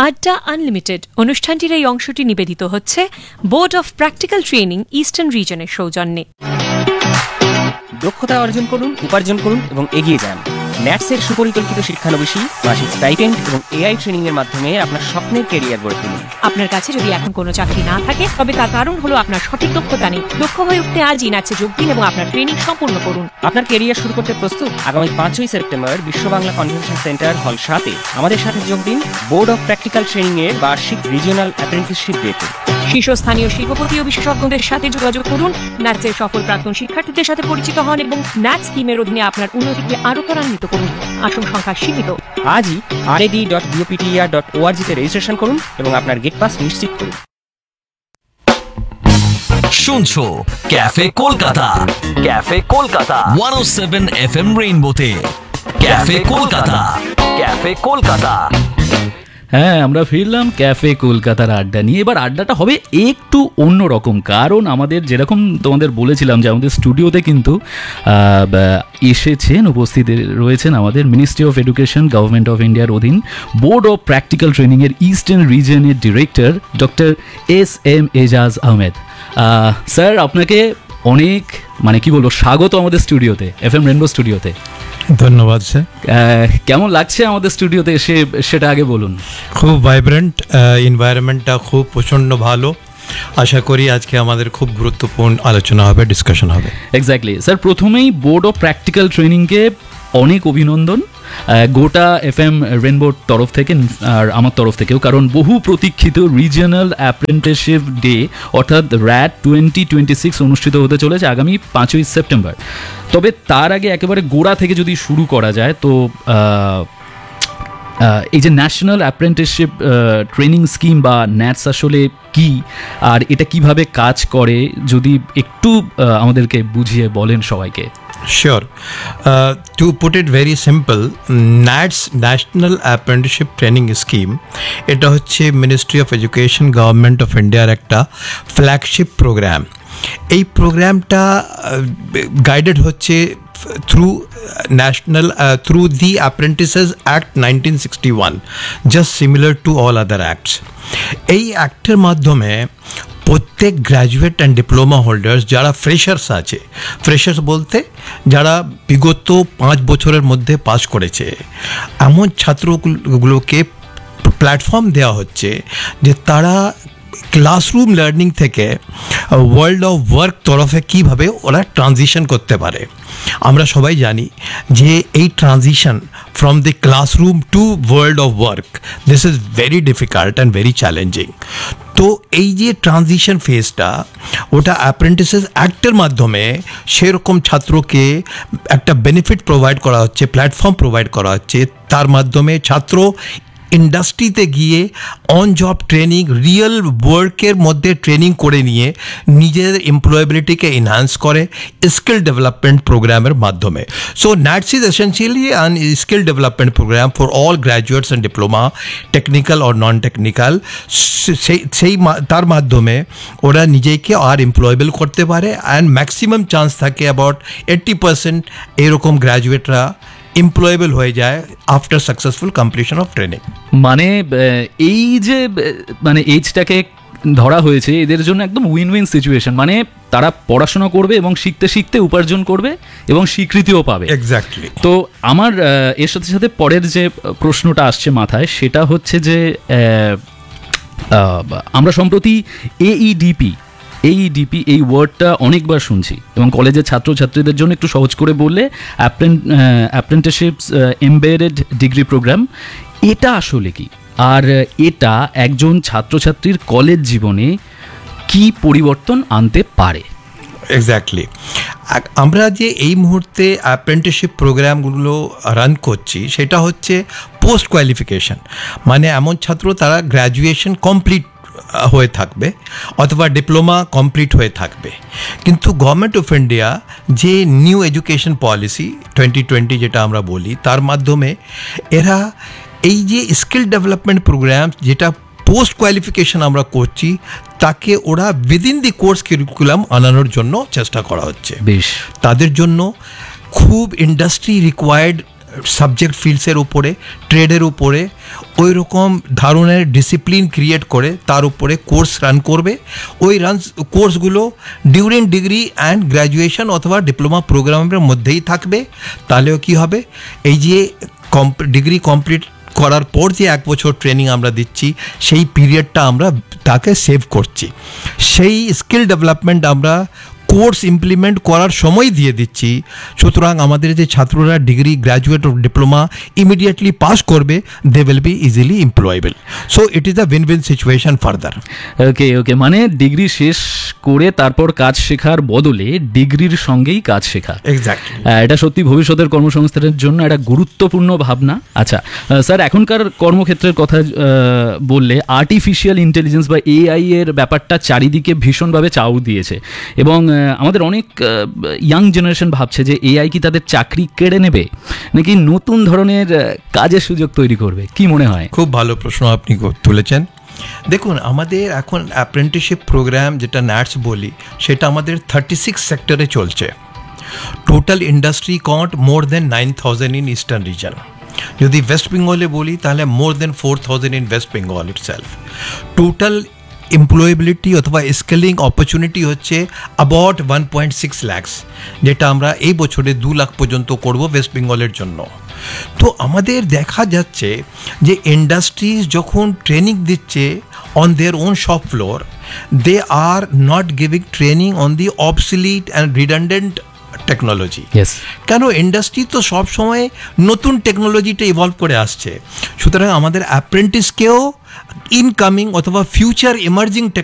আড্ডা আনলিমিটেড অনুষ্ঠানটির এই অংশটি নিবেদিত হচ্ছে board of practical training eastern রিজনের সৌজন্যে। দক্ষতা অর্জন করুন, উপার্জন করুন এবং এগিয়ে যান। ন্যাটসের সুপরিকল্পিত শিক্ষানবিশী, মাসিক স্টাইপেন্ড এবং এআই ট্রেনিং এর মাধ্যমে আপনার স্বপ্নের ক্যারিয়ার গড়ে তুলুন। আপনার কাছে যদি এখন কোনো চাকরি না থাকে, তবে তার কারণ হলো আপনার সঠিক দক্ষতা নেই। দক্ষ হয়ে উঠতে আজই ন্যাটসে যোগ দিন এবং আপনার ট্রেনিং সম্পূর্ণ করুন। আপনার ক্যারিয়ার শুরু করতে প্রস্তুত? আগামী 5ই সেপ্টেম্বর বিশ্ব বাংলা কনভেনশন সেন্টার হল 7-এ আমাদের সাথে যোগ দিন বোর্ড অফ প্র্যাকটিক্যাল ট্রেনিং এর বার্ষিক রিজিওনাল অ্যাপ্রেন্টিসশিপ ডেতে। শীর্ষস্থানীয় শিল্পপতি ও বিশেষজ্ঞদের সাথে যোগাযোগ করুন, ন্যাটসের সফল প্রাক্তন শিক্ষার্থীদের সাথে পরিচিত হন এবং ন্যাটস স্কিমের অধীনে আপনার উন্নতিকে আরও ত্বরান্বিত করুন। আসন সংখ্যা সীমিত। আজই rad.bopter.org তে রেজিস্ট্রেশন করুন এবং আপনার গেট পাস নিশ্চিত করুন। শুনছো cafe Kolkata, cafe Kolkata 107 FM রেইনবোতে। Cafe Kolkata, cafe Kolkata. হ্যাঁ, আমরা ফিরলাম ক্যাফে কলকাতার আড্ডা নিয়ে। এবার আড্ডাটা হবে একটু অন্যরকম, কারণ আমাদের যেরকম তোমাদের বলেছিলাম যে আমাদের স্টুডিওতে কিন্তু এসেছেন, উপস্থিত রয়েছেন আমাদের ministry of education, government of ইন্ডিয়ার অধীন বোর্ড অফ প্র্যাকটিক্যাল ট্রেনিংয়ের eastern রিজনের director doctor SM. Ejaz Ahmed. Sir, আপনাকে অনেক কি বলবো স্বাগত আমাদের স্টুডিওতে, FM রেইনবো স্টুডিওতে। ধন্যবাদ স্যার। কেমন লাগছে আমাদের স্টুডিওতে এসে, সেটা আগে বলুন। খুব ভাইব্রেন্ট এনভায়রনমেন্টটা, খুব প্রচণ্ড ভালো। আশা করি আজকে আমাদের খুব গুরুত্বপূর্ণ আলোচনা হবে, ডিসকাশন হবে। এক্স্যাক্টলি স্যার, প্রথমেই বোর্ড অফ প্র্যাকটিক্যাল ট্রেনিংকে অনেক অভিনন্দন গোটা FM রেইনবোর তরফ থেকে আর আমার তরফ থেকেও, কারণ বহু প্রতীক্ষিত রিজিওনাল অ্যাপ্রেন্টিসশিপ ডে অর্থাৎ RAD 2026 অনুষ্ঠিত হতে চলেছে আগামী 5ই সেপ্টেম্বর। তবে তার আগে একেবারে গোড়া থেকে যদি শুরু করা যায়, তো এই যে ন্যাশনাল অ্যাপ্রেন্টিসশিপ ট্রেনিং স্কিম বা ন্যাটস আসলে কি, আর এটা কিভাবে কাজ করে, যদি একটু আমাদেরকে বুঝিয়ে বলেন সবাইকে। Sure. To put it very simple, NATS National Apprenticeship Training Scheme, এটা হচ্ছে ministry of education, government of ইন্ডিয়ার একটা ফ্ল্যাগশিপ প্রোগ্রাম। এই প্রোগ্রামটা গাইডেড হচ্ছে through the Apprentices Act 1961, just similar to all other acts. এই অ্যাক্টের মাধ্যমে প্রত্যেক গ্র্যাজুয়েট অ্যান্ড ডিপ্লোমা হোল্ডার্স যারা ফ্রেশার্স আছে, ফ্রেশার্স বলতে যারা বিগত 5 বছরের মধ্যে পাস করেছে, এমন ছাত্রগুলোকে প্ল্যাটফর্ম দেওয়া হচ্ছে যে তারা ক্লাসরুম লার্নিং থেকে ওয়ার্ল্ড অফ ওয়ার্ক তরফে কীভাবে ওরা ট্রানজিশন করতে পারে। আমরা সবাই জানি যে এই transition from the classroom two world of work, this is very difficult and very challenging. তো এই যে ট্রানজিশন ফেজটা, ওটা অ্যাপ্রেন্টিসেস অ্যাক্টের মাধ্যমে সেরকম ছাত্রকে একটা বেনিফিট প্রোভাইড করা হচ্ছে, প্ল্যাটফর্ম প্রোভাইড করা হচ্ছে। তার মাধ্যমে ছাত্র ইন্ডাস্ট্রিতে গিয়ে অন জব ট্রেনিং, রিয়েল ওয়ার্কের মধ্যে ট্রেনিং করে নিয়ে নিজের এমপ্লয়েবিলিটিকে এনহান্স করে স্কিল ডেভেলপমেন্ট প্রোগ্রামের মাধ্যমে। So NATS is essentially an skill development programme for all graduates and diploma, technical or non technical. তার মাধ্যমে ওরা নিজেকে আর এমপ্লয়েবল করতে পারে, অ্যান্ড ম্যাক্সিমাম চান্স থাকে অ্যাবাউট 80% এরকম গ্র্যাজুয়েটরা এমপ্লয়েবল হয়ে যায় after successful completion of training. এই যে এজটাকে ধরা হয়েছে, এদের জন্য একদম উইন উইন সিচুয়েশন। তারা পড়াশোনা করবে এবং শিখতে শিখতে উপার্জন করবে এবং স্বীকৃতিও পাবে। এক্স্যাক্টলি। তো আমার এর সাথে সাথে পরের যে প্রশ্নটা আসছে মাথায়, সেটা হচ্ছে যে আমরা সম্প্রতি AEDP এই ওয়ার্ডটা অনেকবার শুনছি, এবং কলেজের ছাত্রছাত্রীদের জন্য একটু সহজ করে বললে অ্যাপ্রেন্টিসশিপস এমবেডেড ডিগ্রি প্রোগ্রাম, এটা আসলে কি, আর এটা একজন ছাত্রছাত্রীর কলেজ জীবনে কি পরিবর্তন আনতে পারে? এক্স্যাক্টলি। আমরা যে এই মুহূর্তে অ্যাপ্রেন্টিসশিপ প্রোগ্রামগুলো রান করছি, সেটা হচ্ছে পোস্ট কোয়ালিফিকেশন। এমন ছাত্র তারা গ্র্যাজুয়েশন কমপ্লিট হয়ে থাকবে অথবা ডিপ্লোমা কমপ্লিট হয়ে থাকবে, কিন্তু গভর্নমেন্ট অফ ইন্ডিয়া যে নিউ এডুকেশন পলিসি 2020 যেটা আমরা বলি, তার মাধ্যমে এরা এই যে স্কিল ডেভেলপমেন্ট প্রোগ্রাম যেটা পোস্ট কোয়ালিফিকেশন আমরা করছি, তাকে ওরা উইদিন দি কোর্স কারিকুলাম আনানোর জন্য চেষ্টা করা হচ্ছে। বেশ, তাদের জন্য খুব ইন্ডাস্ট্রি রিকোয়ার্ড সাবজেক্ট ফিল্ডসের উপরে, ট্রেডের উপরে ওই রকম ধরনের ডিসিপ্লিন ক্রিয়েট করে তার উপরে কোর্স রান করবে। ওই কোর্সগুলো ডিউরিং ডিগ্রি অ্যান্ড গ্র্যাজুয়েশন অথবা ডিপ্লোমা প্রোগ্রামের মধ্যেই থাকবে। তাহলেও কি হবে, এই যে ডিগ্রি কমপ্লিট করার পর যে 1 বছর ট্রেনিং আমরা দিচ্ছি, সেই পিরিয়ডটা আমরা তাকে সেভ করছি। সেই স্কিল ডেভেলপমেন্ট আমরা কোর্স ইমপ্লিমেন্ট করার সময় দিয়ে দিচ্ছি। সুতরাং আমাদের যে ছাত্ররা ডিগ্রি, গ্র্যাজুয়েট ও ডিপ্লোমা ইমিডিয়েটলি পাস করবে, they will be easily employable. So it is a win win situation further. ওকে, মানে ডিগ্রি শেষ করে তারপর কাজ শেখার বদলে ডিগ্রির সঙ্গেই কাজ শেখা, এক্স্যাক্টলি। এটা সত্যি ভবিষ্যতের কর্মসংস্থানের জন্য একটা গুরুত্বপূর্ণ ভাবনা। আচ্ছা স্যার, এখনকার কর্মক্ষেত্রের কথা বললে আর্টিফিশিয়াল ইন্টেলিজেন্স বা এআই এর ব্যাপারটা চারিদিকে ভীষণভাবে চাউ দিয়েছে, এবং আমাদের অনেক ইয়াং জেনারেশন ভাবছে যে এআই কি তাদের চাকরি কেড়ে নেবে নাকি নতুন ধরনের কাজের সুযোগ তৈরি করবে, কি মনে হয়? খুব ভালো প্রশ্ন আপনি তুলেছেন। দেখুন, আমাদের এখন অ্যাপ্রেন্টিসশিপ প্রোগ্রাম যেটা ন্যাটস বলি, সেটা আমাদের 36 সেক্টরে চলছে। Total industry count more then 9,000 in eastern reason. যদি ওয়েস্ট বেঙ্গলে বলি তাহলে মোর দেন 4,000 in West Bengal itself. Total employability অথবা স্কেলিং অপরচুনিটি হচ্ছে অ্যাবাউট 1.6 lakhs, যেটা আমরা এই বছরে 2 লাখ পর্যন্ত করব ওয়েস্ট বেঙ্গলের জন্য। তো আমাদের দেখা যাচ্ছে যে ইন্ডাস্ট্রিজ যখন ট্রেনিং দিচ্ছে on their own shop floor, they are not giving training on the obsolete and redundant technology. কেন, ইন্ডাস্ট্রি তো সবসময় নতুন টেকনোলজিটা ইভলভ করে আসছে। সুতরাং আমাদের অ্যাপ্রেন্টিসকেও ইনকামিং অথবা ফিউচার এমার্জিং